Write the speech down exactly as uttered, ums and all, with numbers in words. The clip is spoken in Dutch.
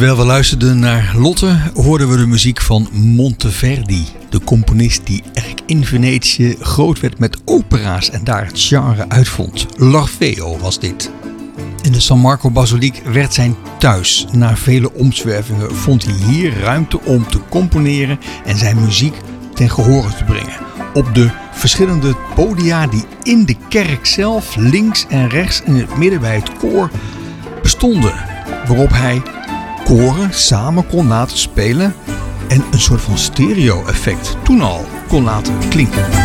Terwijl we luisterden naar Lotte, hoorden we de muziek van Monteverdi. De componist die eigenlijk in Venetië groot werd met opera's en daar het genre uitvond. L'Orfeo was dit. In de San Marco Basiliek werd zijn thuis. Na vele omzwervingen vond hij hier ruimte om te componeren en zijn muziek ten gehore te brengen. Op de verschillende podia die in de kerk zelf, links en rechts in het midden bij het koor, bestonden. Waarop hij koren samen kon laten spelen en een soort van stereo-effect toen al kon laten klinken.